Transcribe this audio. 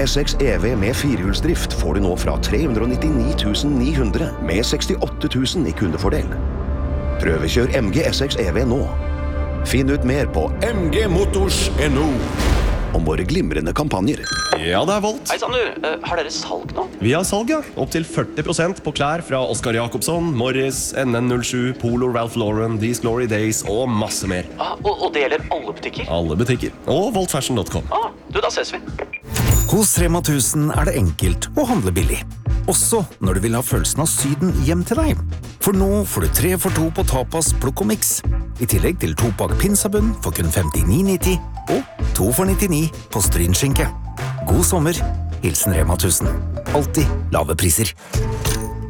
S6 EV med firehjulsdrift får du nå fra 399 900 med 68 000 i kundefordel. Prøvekjør MG S6 EV nå. Finn ut mer på mgmotors.no om våre glimrende kampanjer. Ja, det Volt. Hei sann du, har dere salg nå? Vi har salg, ja. Opp til 40% på klær fra Oscar Jacobsson, Morris, NN07, Polo, Ralph Lauren, These Glory Days og masse mer. Og det gjelder alle butikker? Alle butikker. Og voltfashion.com. Da ses vi. Hos Rema 1000 det enkelt å handle billig. Også når du vil ha følelsen av Syden hjem til deg. For nå får du 3 for 2 på tapas, plukk og mix. I tillegg til 2-pakk pinsabunn for kun 59,90 og 2 for 99 på strynskinke. God sommer, hilsen Rema 1000. Alltid lave priser.